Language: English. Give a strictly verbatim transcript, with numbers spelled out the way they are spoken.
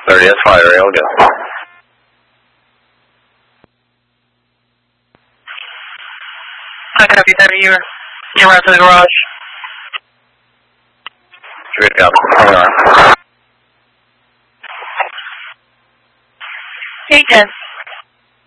thirty, that's fine, Ray, I'll go. I copy that. You're, you're out to the garage. Good job. Hang on. eight ten.